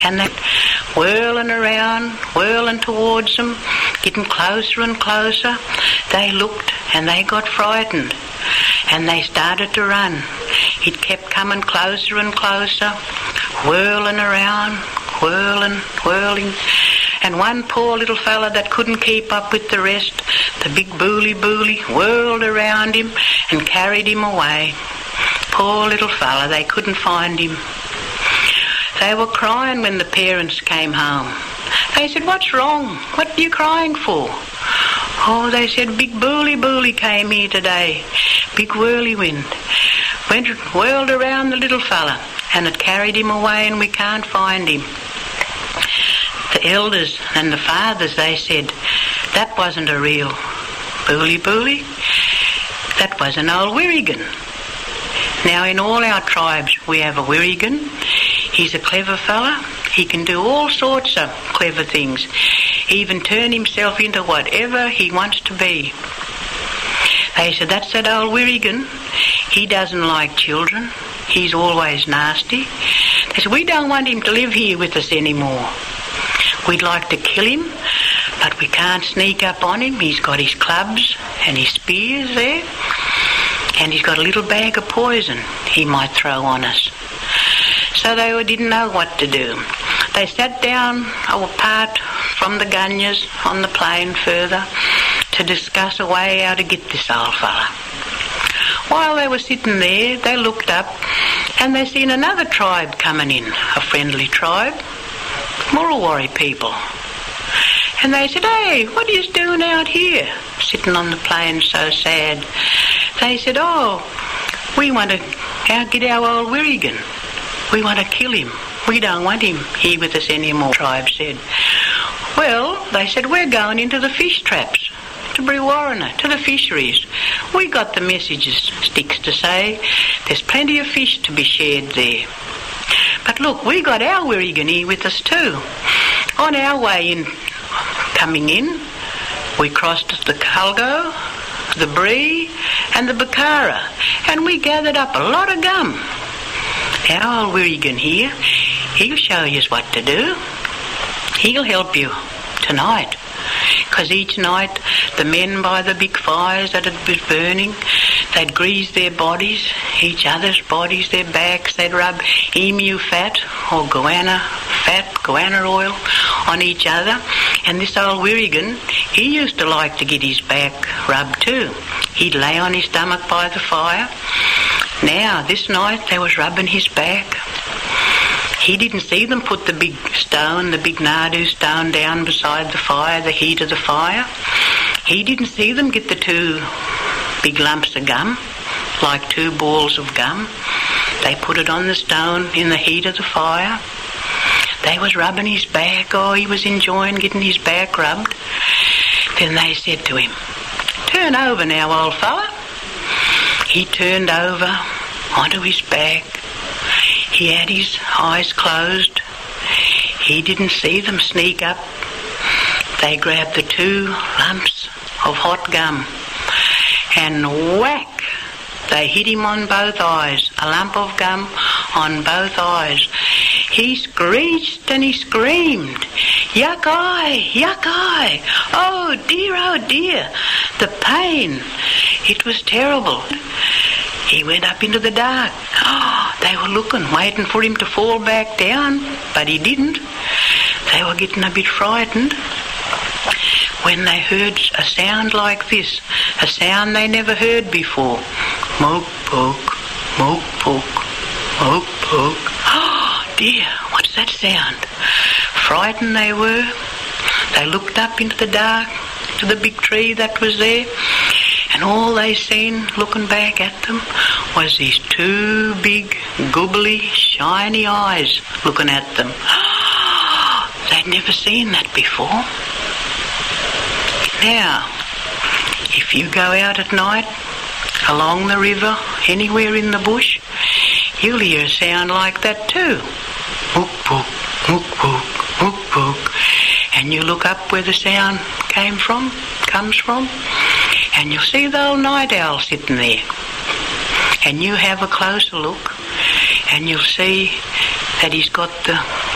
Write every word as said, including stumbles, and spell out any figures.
and they're whirling around, whirling towards them, getting closer and closer. They looked and they got frightened and they started to run. It kept coming closer and closer, whirling around, whirling, whirling. And one poor little fella that couldn't keep up with the rest, the big booly booly, whirled around him and carried him away. Poor little fella, they couldn't find him. They were crying when the parents came home. They said, "What's wrong? What are you crying for?" Oh, they said, "Big booly booly came here today. Big whirlwind. Went, whirled around the little fella and it carried him away and we can't find him." The elders and the fathers, they said, "That wasn't a real booly booly. That was an old Wirrigan." Now in all our tribes we have a Wirrigan. He's a clever fella. He can do all sorts of clever things. Even turn himself into whatever he wants to be. They said, "That's that old Wirrigan. He doesn't like children. He's always nasty." They said, "We don't want him to live here with us anymore. We'd like to kill him, but we can't sneak up on him. He's got his clubs and his spears there, and he's got a little bag of poison he might throw on us." So they didn't know what to do. They sat down apart from the gunyahs on the plain further to discuss a way how to get this old fella. While they were sitting there, they looked up and they seen another tribe coming in, a friendly tribe, Murrawarri people. And they said, "Hey, what are you doing out here, sitting on the plain so sad?" They said, "Oh, we want to get our old Wirrigan. We want to kill him. We don't want him here with us anymore," the tribe said. "Well," they said, "we're going into the fish traps, to Brewarrina, to the fisheries. We got the messages sticks to say there's plenty of fish to be shared there. But look, we got our Wirrigan here with us too. On our way in, coming in, we crossed the Culgo, the Bree and the Bakara, and we gathered up a lot of gum. Our old Wirrigan here, he'll show you what to do. He'll help you tonight." Because each night the men by the big fires that had been burning, they'd grease their bodies, each other's bodies, their backs, they'd rub emu fat or goanna fat, goanna oil on each other. And this old Wirrigan, he used to like to get his back rubbed too. He'd lay on his stomach by the fire. Now, this night they was rubbing his back. He didn't see them put the big stone, the big Nadu stone down beside the fire, the heat of the fire. He didn't see them get the two big lumps of gum, like two balls of gum. They put it on the stone in the heat of the fire. They was rubbing his back. Oh, he was enjoying getting his back rubbed. Then they said to him, "Turn over now, old fella." He turned over onto his back. He had his eyes closed. He didn't see them sneak up. They grabbed the two lumps of hot gum and whack, they hit him on both eyes, a lump of gum on both eyes. He screeched and he screamed, "Yuck eye, yuck eye, oh dear, oh dear," the pain. It was terrible. He went up into the dark. Oh, they were looking, waiting for him to fall back down, but he didn't. They were getting a bit frightened when they heard a sound like this, a sound they never heard before. Moke poke, moke poke, moke poke. Oh dear, what's that sound? Frightened they were. They looked up into the dark, to the big tree that was there, and all they seen, looking back at them, was these two big, googly, shiny eyes looking at them. Oh, they'd never seen that before. Now, if you go out at night, along the river, anywhere in the bush, you'll hear a sound like that too. Mook pook, mook pook, mook pook. And you look up where the sound came from, comes from, and you'll see the old night owl sitting there. And you have a closer look, and you'll see that he's got the